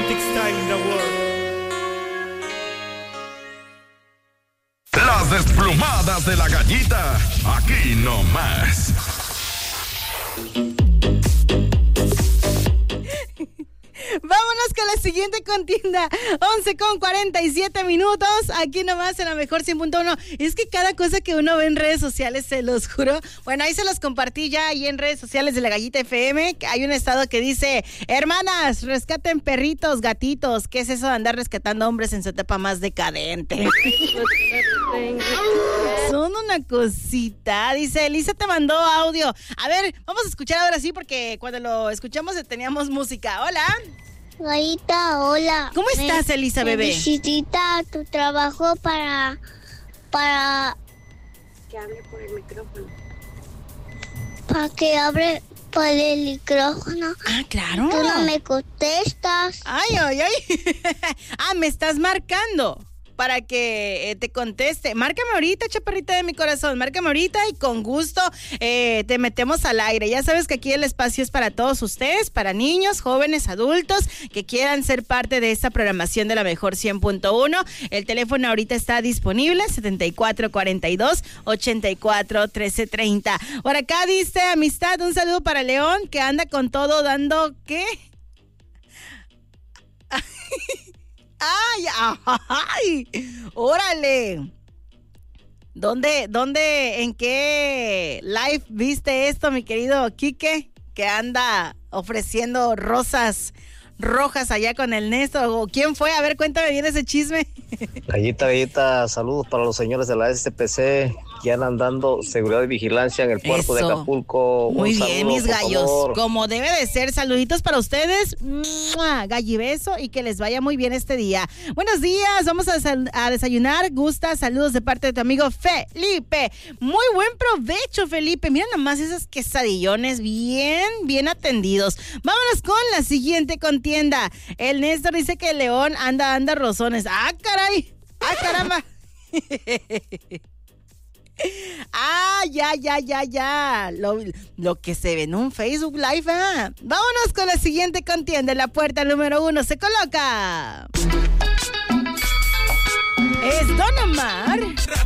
romantic style in the world. Las desplumadas de la gallita, aquí nomás. Vámonos con la siguiente contienda. 11:47. Aquí nomás en la mejor 100.1. Es que cada cosa que uno ve en redes sociales, se los juro. Bueno, ahí se los compartí ya ahí en redes sociales de la Gallita FM. Hay un estado que dice: hermanas, rescaten perritos, gatitos. ¿Qué es eso de andar rescatando hombres en su etapa más decadente? Son una cosita. Dice: Elisa te mandó audio. A ver, vamos a escuchar ahora sí, porque cuando lo escuchamos teníamos música. Hola. Gallita, hola. ¿Cómo estás, Elisa, bebé? Necesita tu trabajo para que hable por el micrófono. Para que hable por el micrófono. Ah, claro. Tú no me contestas. Ay. Me estás marcando para que te conteste. Márcame ahorita, chaparrita de mi corazón. Márcame ahorita y con gusto te metemos al aire. Ya sabes que aquí el espacio es para todos ustedes, para niños, jóvenes, adultos que quieran ser parte de esta programación de la mejor 100.1. El teléfono ahorita está disponible, 7442-841330. Por acá dice Amistad, un saludo para León, que anda con todo dando, ¿qué? ¡Ay! ¡Órale! ¿Dónde, en qué live viste esto, mi querido Quique? Que anda ofreciendo rosas rojas allá con el Néstor. ¿O quién fue? A ver, cuéntame bien ese chisme. Gallita, saludos para los señores de la SPC que andan dando seguridad y vigilancia en el puerto de Acapulco. Muy bien, mis gallos. Como debe de ser, saluditos para ustedes. ¡Mua! Gallibeso y que les vaya muy bien este día. Buenos días, vamos a desayunar. Gusta, saludos de parte de tu amigo Felipe. Muy buen provecho, Felipe. Mira nomás esos quesadillones bien atendidos. Vámonos con la siguiente contienda. El Néstor dice que el León anda rosones. ¡Ah, caray! ¡Ah, caramba! Ya. Lo que se ve en un Facebook Live. Vámonos con la siguiente contienda. La puerta número 1 se coloca. Es Don Omar.